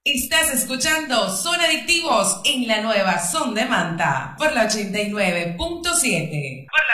Estás escuchando Son Adictivos en la nueva Son de Manta por la 89.7.